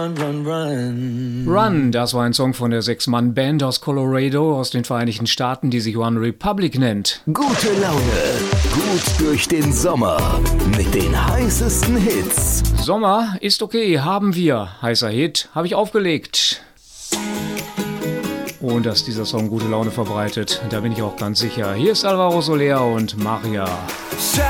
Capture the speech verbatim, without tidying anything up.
Run, run, run. Run, das war ein Song von der Sechs-Mann-Band aus Colorado, aus den Vereinigten Staaten, die sich One Republic nennt. Gute Laune, gut durch den Sommer mit den heißesten Hits. Sommer ist okay, haben wir. Heißer Hit, habe ich aufgelegt. Und dass dieser Song gute Laune verbreitet, da bin ich auch ganz sicher. Hier ist Alvaro Soler und Maria.